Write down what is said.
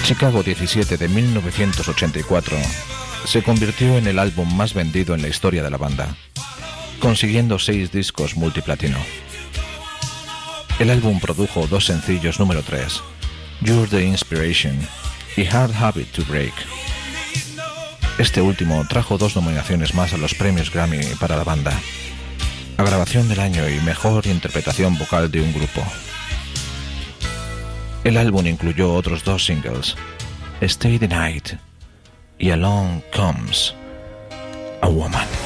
Chicago 17 de 1984 se convirtió en el álbum más vendido en la historia de la banda, consiguiendo 6 discos multiplatino. El álbum produjo 2 sencillos número 3, You're the Inspiration y Hard Habit to Break. Este último trajo 2 nominaciones más a los premios Grammy para la banda, a grabación del año y mejor interpretación vocal de un grupo. El álbum incluyó otros 2 singles, Stay the Night y Along Comes a Woman.